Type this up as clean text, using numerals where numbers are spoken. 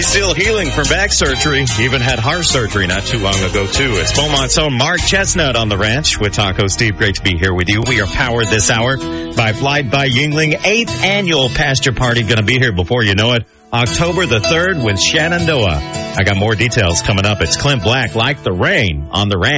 still healing from back surgery. Even had heart surgery not too long ago, too. It's Beaumont's own Mark Chestnut on the ranch with Taco Steve. Great to be here with you. We are powered this hour by Flight by Yuengling. 8th annual pasture party. Going to be here before you know it. October the 3rd with Shenandoah. I got more details coming up. It's Clint Black, Like the Rain on the ranch.